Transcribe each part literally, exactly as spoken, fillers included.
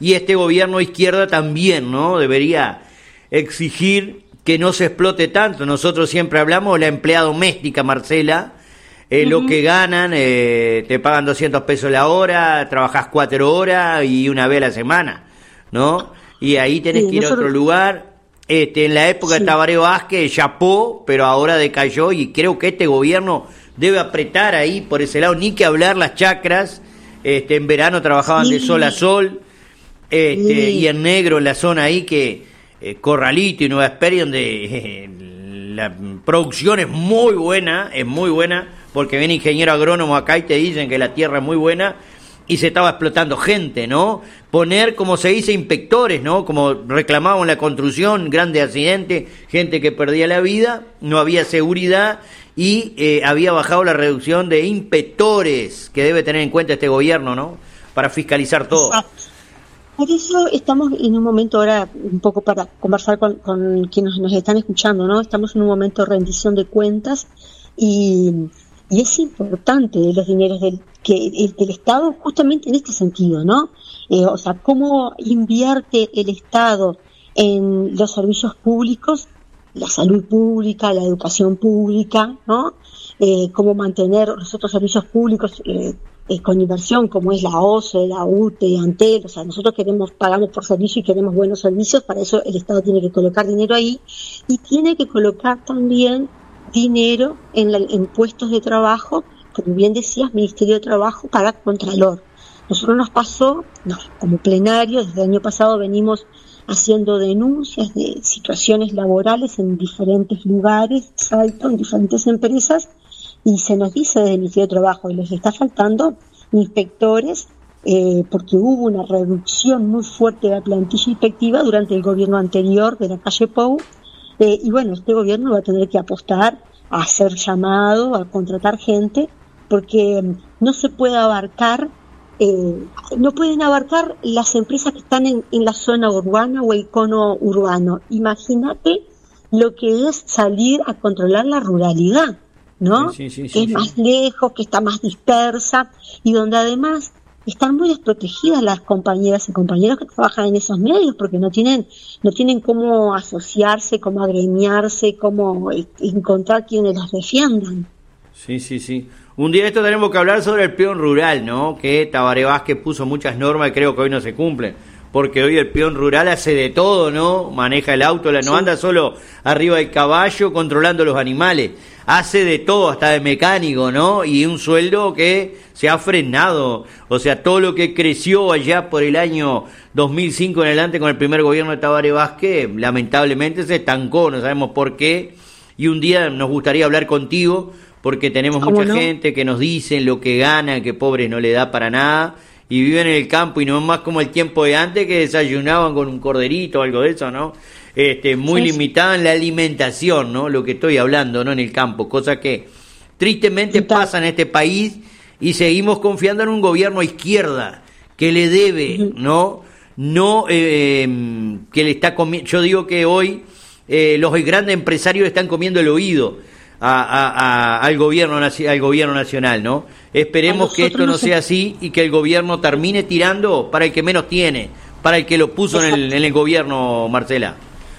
y este gobierno de izquierda también, ¿no? Debería exigir que no se explote tanto. Nosotros siempre hablamos de la empleada doméstica, Marcela, eh, uh-huh. Lo que ganan, eh, te pagan doscientos pesos la hora, trabajás cuatro horas y una vez a la semana, ¿no? Y ahí tenés sí, que ir nosotros... a otro lugar. Este, en la época sí. de Tabaré Vázquez, chapó, pero ahora decayó, y creo que este gobierno debe apretar ahí por ese lado, ni que hablar las chacras, este, en verano trabajaban sí. de sol a sol, este, sí. y en negro en la zona ahí que eh, Corralito y Nueva Esperia, donde eh, la producción es muy buena, es muy buena, porque viene ingeniero agrónomo acá y te dicen que la tierra es muy buena, y se estaba explotando gente, ¿no? Poner, como se dice, inspectores, ¿no? Como reclamaban en la construcción, grandes accidentes, gente que perdía la vida, no había seguridad y eh, había bajado la reducción de inspectores que debe tener en cuenta este gobierno, ¿no? Para fiscalizar todo. Exacto. Por eso estamos en un momento ahora, un poco para conversar con, con quienes nos están escuchando, ¿no? Estamos en un momento de rendición de cuentas y, y es importante los dineros del que el, el Estado justamente en este sentido, ¿no? Eh, o sea, cómo invierte el Estado en los servicios públicos, la salud pública, la educación pública, ¿no? Eh, cómo mantener los otros servicios públicos eh, eh, con inversión, como es la O C E, la U T E, Antel, o sea, nosotros queremos, pagamos por servicio y queremos buenos servicios, para eso el Estado tiene que colocar dinero ahí, y tiene que colocar también dinero en, la, en puestos de trabajo, como bien decías, Ministerio de Trabajo para Contralor. Nosotros nos pasó, no, como plenario, desde el año pasado venimos haciendo denuncias de situaciones laborales en diferentes lugares, Salto, en diferentes empresas, y se nos dice desde el Ministerio de Trabajo que les está faltando inspectores, eh, porque hubo una reducción muy fuerte de la plantilla inspectiva durante el gobierno anterior de la calle Pou, eh, y bueno, este gobierno va a tener que apostar a hacer llamado, a contratar gente, porque no se puede abarcar, eh, no pueden abarcar las empresas que están en, en la zona urbana o el cono urbano. Imagínate lo que es salir a controlar la ruralidad, ¿no? Sí, sí, sí, que sí, es sí. más lejos, que está más dispersa y donde además están muy desprotegidas las compañeras y compañeros que trabajan en esos medios, porque no tienen no tienen cómo asociarse, cómo agremiarse, cómo encontrar quienes las defiendan. Sí, sí, sí. Un día de esto tenemos que hablar sobre el peón rural, ¿no? Que Tabaré Vázquez puso muchas normas y creo que hoy no se cumplen. Porque hoy el peón rural hace de todo, ¿no? Maneja el auto, no sí. anda solo arriba del caballo controlando los animales. Hace de todo, hasta de mecánico, ¿no? Y un sueldo que se ha frenado. O sea, todo lo que creció allá por el año dos mil cinco en adelante con el primer gobierno de Tabaré Vázquez, lamentablemente se estancó, no sabemos por qué. Y un día nos gustaría hablar contigo, porque tenemos mucha no? gente que nos dice lo que gana, que pobre no le da para nada, y viven en el campo y no es más como el tiempo de antes que desayunaban con un corderito o algo de eso, ¿no? Este, muy sí, limitada en la alimentación, ¿no? Lo que estoy hablando, ¿no? En el campo, cosa que tristemente sí, pasa en este país y seguimos confiando en un gobierno a izquierda que le debe, ¿no? No, eh, que le está comiendo, yo digo que hoy eh, los grandes empresarios están comiendo el oído A, a, a, al gobierno al gobierno nacional, ¿no? Esperemos que esto no sea así y que el gobierno termine tirando para el que menos tiene, para el que lo puso en el, en el gobierno, Marcela.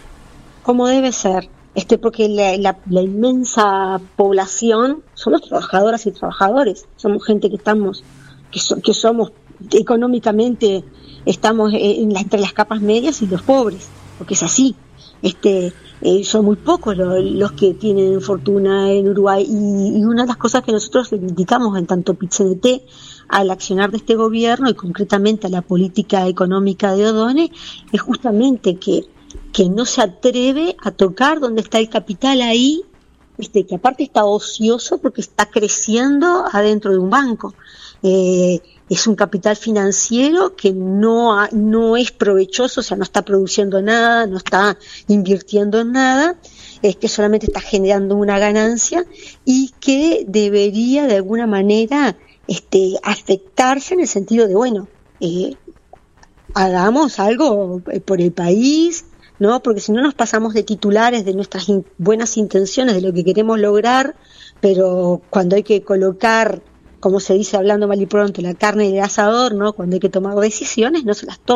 Como debe ser, este porque la, la, la inmensa población somos trabajadoras y trabajadores, somos gente que estamos, que, so, que somos económicamente, estamos en la, entre las capas medias y los pobres, porque es así. Este, eh, son muy pocos los, los que tienen fortuna en Uruguay y, y una de las cosas que nosotros reivindicamos en tanto Pit-C N-T al accionar de este gobierno y concretamente a la política económica de O'Donnell es justamente que, que no se atreve a tocar donde está el capital ahí, este, que aparte está ocioso porque está creciendo adentro de un banco. Eh, es un capital financiero que no ha, no es provechoso, o sea, no está produciendo nada, no está invirtiendo en nada, es que solamente está generando una ganancia y que debería de alguna manera este, afectarse en el sentido de, bueno, eh, hagamos algo por el país, ¿no? Porque si no nos pasamos de titulares de nuestras in- buenas intenciones, de lo que queremos lograr, pero cuando hay que colocar, como se dice hablando mal y pronto, la carne del asador, ¿no? Cuando hay que tomar decisiones, no se las toma.